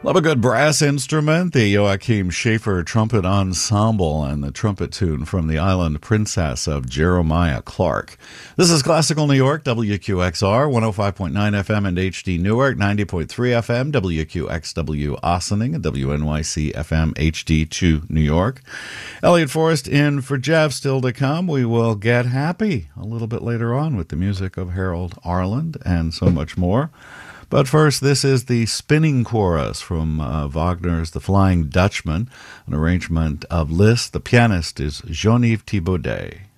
Love a good brass instrument, the Joachim Schaefer Trumpet Ensemble, and the trumpet tune from the Island Princess of Jeremiah Clark. This is Classical New York, WQXR, 105.9 FM and HD Newark, 90.3 FM, WQXW Ossining, and WNYC FM HD2 New York. Elliot Forrest in for Jeff. Still to come, we will get happy a little bit later on with the music of Harold Arland and so much more. But first, this is the Spinning Chorus from Wagner's The Flying Dutchman, an arrangement of Liszt. The pianist is Jean-Yves Thibaudet.